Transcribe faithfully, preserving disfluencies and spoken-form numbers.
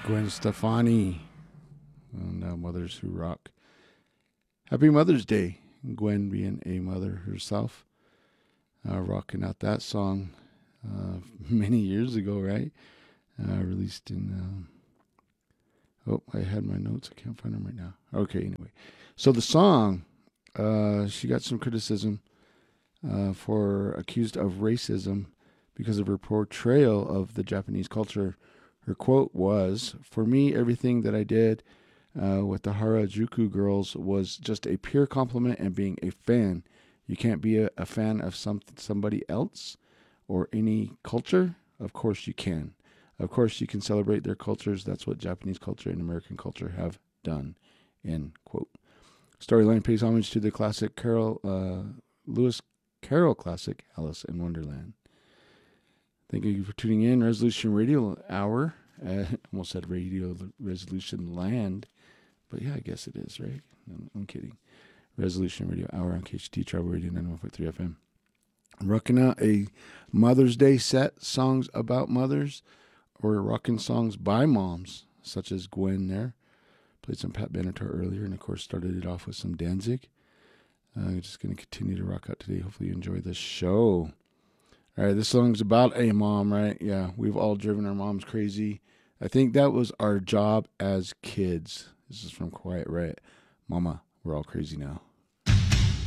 Gwen Stefani and uh, Mothers Who Rock. Happy Mother's Day. Gwen being a mother herself, uh, rocking out that song uh, many years ago, right? Uh, released in. Um, oh, I had my notes. I can't find them right now. Okay, anyway. So the song, uh, she got some criticism uh, for accused of racism because of her portrayal of the Japanese culture. Her quote was, "For me, everything that I did uh, with the Harajuku girls was just a pure compliment and being a fan. You can't be a, a fan of some somebody else or any culture? Of course you can. Of course you can celebrate their cultures. That's what Japanese culture and American culture have done." End quote. Storyline pays homage to the classic Carol uh, Lewis Carroll classic Alice in Wonderland. Thank you for tuning in. Resolution Radio Hour. Uh, almost said Radio Resolution Land. But yeah, I guess it is, right? I'm, I'm kidding. Resolution Radio Hour on K H T Travel Radio ninety-one point three F M. I'm rocking out a Mother's Day set, songs about mothers, or rocking songs by moms, such as Gwen there. Played some Pat Benatar earlier, and of course started it off with some Danzig. Uh, I'm just going to continue to rock out today. Hopefully you enjoy the show. All right, this song's about a mom, right? Yeah, we've all driven our moms crazy. I think that was our job as kids. This is from Quiet Riot. Mama, we're all crazy now.